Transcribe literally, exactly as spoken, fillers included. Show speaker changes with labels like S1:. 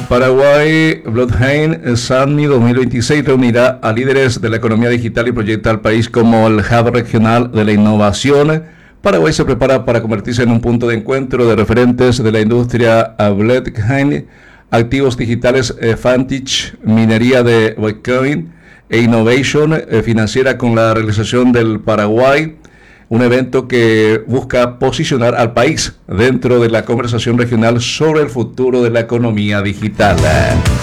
S1: Paraguay Blockchain Summit dos mil veintiséis reunirá a líderes de la economía digital y proyecta al país como el hub regional de la innovación. Paraguay se prepara para convertirse en un punto de encuentro de referentes de la industria blockchain, activos digitales, eh, Vantage, minería de Bitcoin e innovación eh, financiera con la realización del Paraguay, un evento que busca posicionar al país dentro de la conversación regional sobre el futuro de la economía digital.